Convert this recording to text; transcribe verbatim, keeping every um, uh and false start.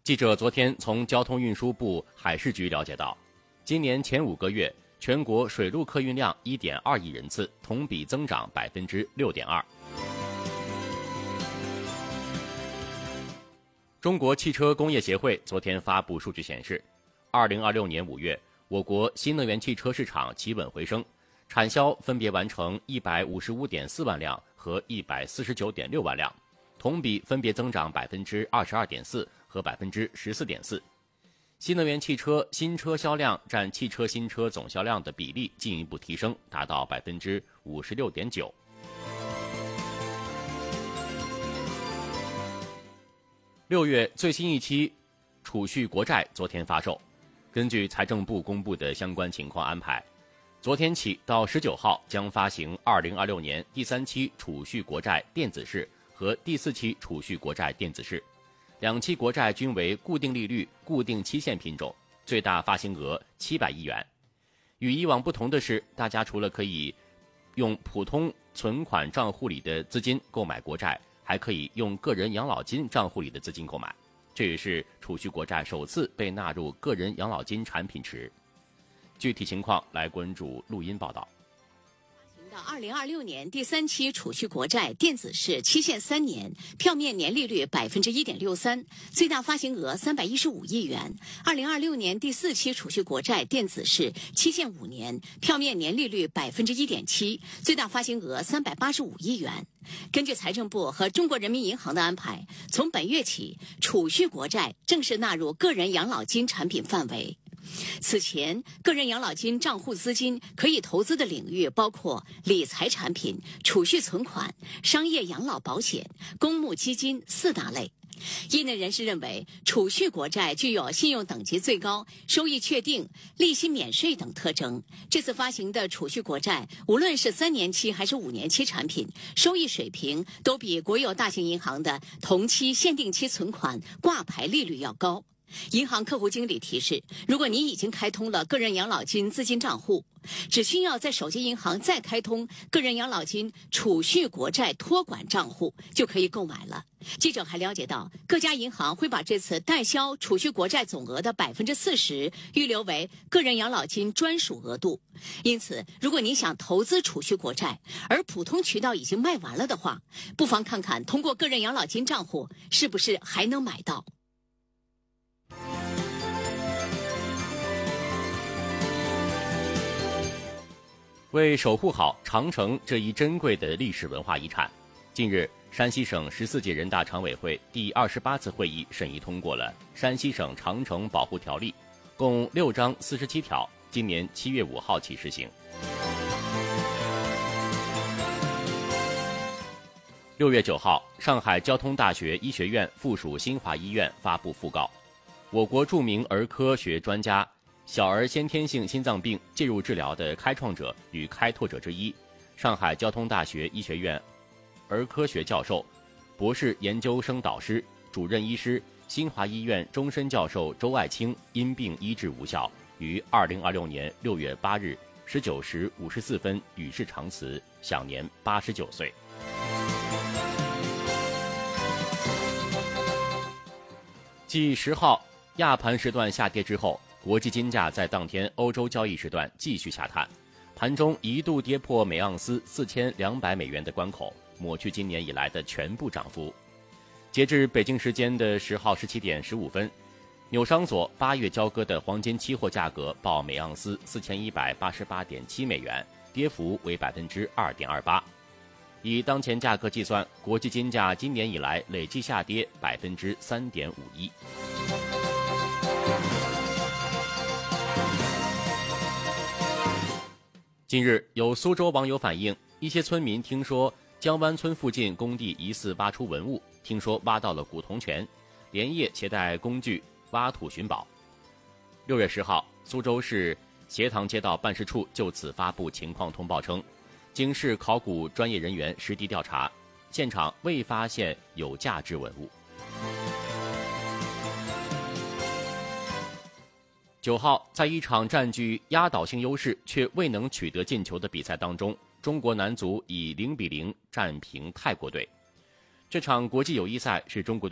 记者昨天从交通运输部海事局了解到，今年前五个月，全国水陆客运量 一点二亿人次，同比增长 百分之六点二。中国汽车工业协会昨天发布数据显示，二零二六年五月，我国新能源汽车市场企稳回升，产销分别完成一百五十五点四万辆和一百四十九点六万辆，同比分别增长 百分之二十二点四 和 百分之十四点四。新能源汽车新车销量占汽车新车总销量的比例进一步提升，达到 百分之五十六点九。六月最新一期储蓄国债昨天发售，根据财政部公布的相关情况安排，昨天起到十九号将发行二零二六年第三期储蓄国债电子式和第四期储蓄国债电子式，两期国债均为固定利率、固定期限品种，最大发行额七百亿元。与以往不同的是，大家除了可以用普通存款账户里的资金购买国债，还可以用个人养老金账户里的资金购买，这也是储蓄国债首次被纳入个人养老金产品池。具体情况来关注录音报道。 二零二六年第三期储蓄国债电子式期限三年，票面年利率 百分之一点六三， 最大发行额三百一十五亿元。二零二六年第四期储蓄国债电子式期限五年，票面年利率 百分之一点七， 最大发行额三百八十五亿元。根据财政部和中国人民银行的安排，从本月起，储蓄国债正式纳入个人养老金产品范围。此前，个人养老金账户资金可以投资的领域包括理财产品、储蓄存款、商业养老保险、公募基金四大类。业内人士认为，储蓄国债具有信用等级最高、收益确定、利息免税等特征。这次发行的储蓄国债，无论是三年期还是五年期产品，收益水平都比国有大型银行的同期限定期存款挂牌利率要高。银行客户经理提示，如果你已经开通了个人养老金资金账户，只需要在手机银行再开通个人养老金储蓄国债托管账户，就可以购买了。记者还了解到，各家银行会把这次代销储蓄国债总额的 百分之四十 预留为个人养老金专属额度。因此，如果你想投资储蓄国债，而普通渠道已经卖完了的话，不妨看看通过个人养老金账户是不是还能买到。 为守护好长城这一珍贵的历史文化遗产，近日，山西省十四届人大常委会第二十八次会议审议通过了《山西省长城保护条例》，共六章四十七条，今年七月五号起施行。六月九号，上海交通大学医学院附属新华医院发布讣告，我国著名儿科学专家、小儿先天性心脏病介入治疗的开创者与开拓者之一，上海交通大学医学院儿科学教授、博士研究生导师、主任医师、新华医院终身教授周爱清因病医治无效，于二零二六年六月八日十九时五十四分与世长辞，享年八十九岁。继十号亚盘时段下跌之后，国际金价在当天欧洲交易时段继续下探，盘中一度跌破每盎司四千两百美元的关口，抹去今年以来的全部涨幅。截至北京时间的十号十七点十五分，纽商所八月交割的黄金期货价格报每盎司四千一百八十八点七美元，跌幅为百分之二点二八。以当前价格计算，国际金价今年以来累计下跌百分之三点五一。近日，有苏州网友反映，一些村民听说江湾村附近工地疑似挖出文物，听说挖到了古铜钱，连夜携带工具挖土寻宝。六月十号，苏州市协塘街道办事处就此发布情况通报称，经市考古专业人员实地调查，现场未发现有价值文物。九号，在一场占据压倒性优势却未能取得进球的比赛当中，中国男足以零比零战平泰国队。这场国际友谊赛是中国